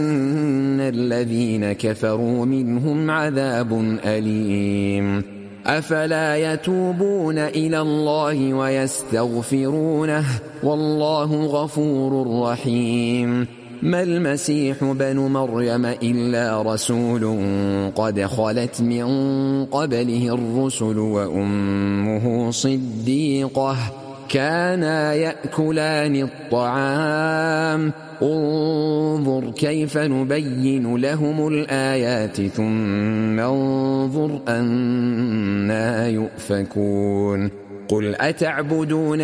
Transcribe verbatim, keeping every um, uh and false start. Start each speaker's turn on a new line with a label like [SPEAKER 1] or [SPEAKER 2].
[SPEAKER 1] الذين كفروا منهم عذاب أليم أفلا يتوبون إلى الله ويستغفرونه والله غفور رحيم ما المسيح بن مريم إلا رسول قد خلت من قبله الرسل وأمه صديقة كانا يأكلان الطعام انظر كيف نبين لهم الآيات ثم انظر أنى يؤفكون قل أتعبدون